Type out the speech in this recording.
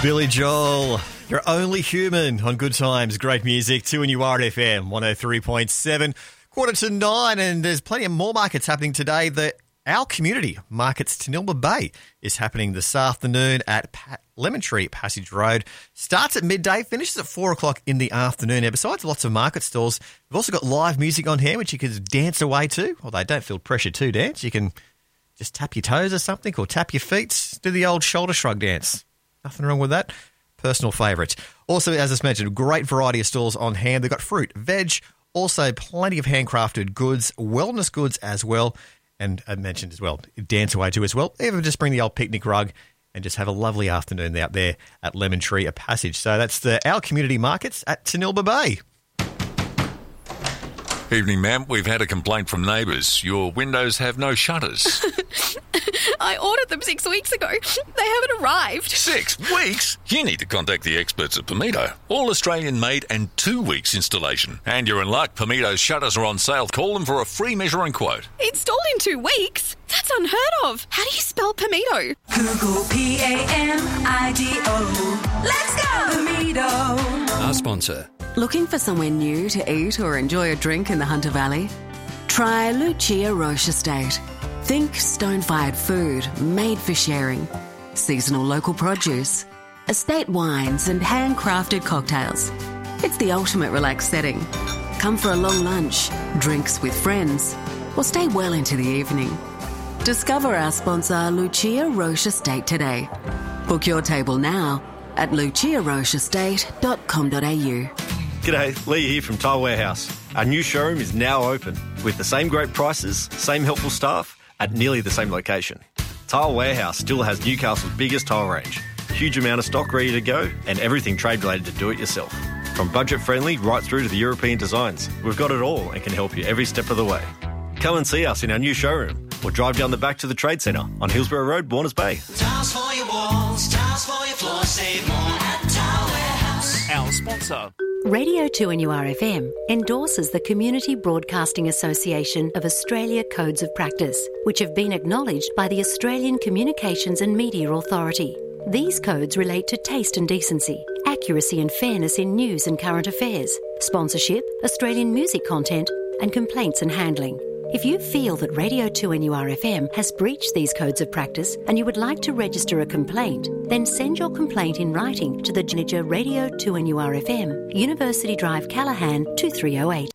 Billy Joel, You're Only Human on Good Times. Great music. 2NUR FM 103.7. 8:45, and there's plenty of more markets happening today. Our community markets Tanilba Bay is happening this afternoon at Lemon Tree Passage Road. Starts at midday, finishes at 4 o'clock in the afternoon. Besides lots of market stalls, we've also got live music on here, which you can dance away to. Although don't feel pressure to dance. You can just tap your toes or something, or tap your feet. Do the old shoulder shrug dance. Nothing wrong with that. Personal favourites. Also, as I mentioned, great variety of stalls on hand. They've got fruit, veg, also plenty of handcrafted goods, wellness goods as well. And I mentioned as well, dance away too as well. Even just bring the old picnic rug and just have a lovely afternoon out there at Lemon Tree Passage. So that's our community markets at Tanilba Bay. Evening, ma'am. We've had a complaint from neighbours. Your windows have no shutters. I ordered them 6 weeks ago. They haven't arrived. 6 weeks? You need to contact the experts at Pomito. All Australian made and 2 weeks installation. And you're in luck. Pomito's shutters are on sale. Call them for a free measuring quote. Installed in 2 weeks? That's unheard of. How do you spell Pomito? Google P-A-M-I-D-O. Let's go, Pomito. Our sponsor. Looking for somewhere new to eat or enjoy a drink in the Hunter Valley? Try Lucia Roche Estate. Think stone-fired food made for sharing. Seasonal local produce. Estate wines and handcrafted cocktails. It's the ultimate relaxed setting. Come for a long lunch, drinks with friends, or stay well into the evening. Discover our sponsor Lucia Roche Estate today. Book your table now at luciarocheestate.com.au. G'day, Lee here from Tile Warehouse. Our new showroom is now open with the same great prices, same helpful staff at nearly the same location. Tile Warehouse still has Newcastle's biggest tile range, huge amount of stock ready to go, and everything trade related to do it yourself. From budget friendly right through to the European designs, we've got it all and can help you every step of the way. Come and see us in our new showroom or drive down the back to the Trade Centre on Hillsborough Road, Warners Bay. Tiles for your walls, tiles for your floors, save more at Tile Warehouse. Our sponsor. Radio 2NUR-FM endorses the Community Broadcasting Association of Australia Codes of Practice, which have been acknowledged by the Australian Communications and Media Authority. These codes relate to taste and decency, accuracy and fairness in news and current affairs, sponsorship, Australian music content, and complaints and handling. If you feel that Radio 2NUR-FM has breached these codes of practice and you would like to register a complaint, then send your complaint in writing to the manager, Radio 2NUR-FM, University Drive, Callaghan 2308.